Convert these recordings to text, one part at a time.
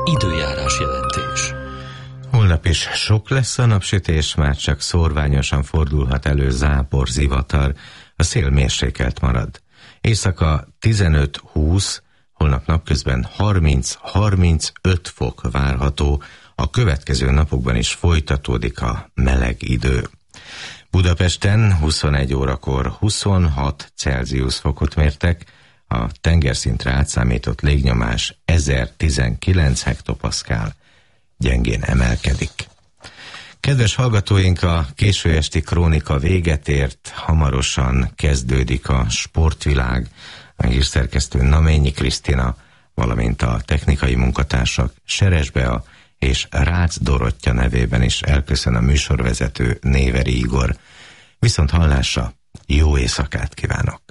Időjárás jelentés. Holnap is sok lesz a napsütés, már csak szórványosan fordulhat elő zápor, zivatar, a szél mérsékelt marad. Éjszaka 15-20, holnap napközben 30-35 fok várható, a következő napokban is folytatódik a meleg idő. Budapesten 21 órakor 26 Celsius fokot mértek, a tengerszintre átszámított légnyomás 1019 hektopaszkál, gyengén emelkedik. Kedves hallgatóink, a késő esti krónika véget ért, hamarosan kezdődik a sportvilág, a hírszerkesztő Naményi Krisztina, valamint a technikai munkatársak Seres Bea és Rácz Dorottya nevében is elköszön a műsorvezető Néveri Igor. Viszont hallásra, jó éjszakát kívánok!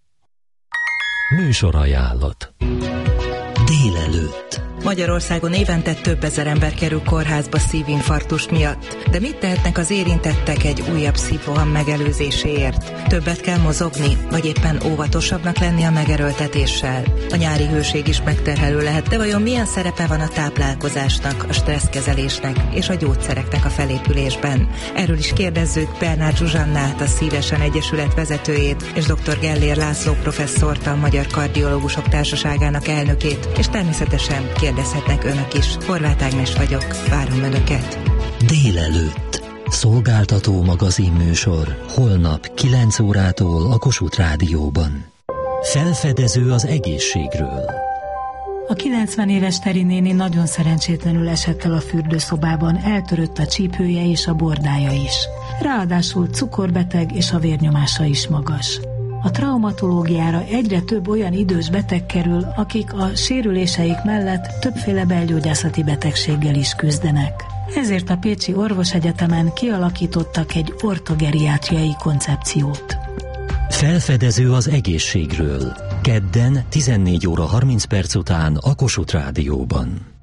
Műsorajánlat. Délelőtt. Magyarországon évente több ezer ember kerül kórházba szívinfarktus miatt. De mit tehetnek az érintettek egy újabb szívroham megelőzéséért? Többet kell mozogni, vagy éppen óvatosabbnak lenni a megerőltetéssel? A nyári hőség is megterhelő lehet, de vajon milyen szerepe van a táplálkozásnak, a stresszkezelésnek és a gyógyszereknek a felépülésben? Erről is kérdezzük Bernár Zsuzsannát, a Szívesen Egyesület vezetőjét, és dr. Gellér László professzort, a Magyar Kardiológusok Társaságának elnökét, és természetesen kérdezhetnek önök is. Horváth Ágnes vagyok, várom önöket. Délelőtt. Szolgáltató magazinműsor. Holnap 9 órától a Kossuth Rádióban. Felfedező az egészségről. A 90 éves Teri néni nagyon szerencsétlenül esett el a fürdőszobában, eltörött a csípője és a bordája is. Ráadásul cukorbeteg és a vérnyomása is magas. A traumatológiára egyre több olyan idős beteg kerül, akik a sérüléseik mellett többféle belgyógyászati betegséggel is küzdenek. Ezért a Pécsi Orvosegyetemen kialakítottak egy ortogeriátriai koncepciót. Felfedező az egészségről. Kedden 14 óra 30 perc után a Kossuth Rádióban.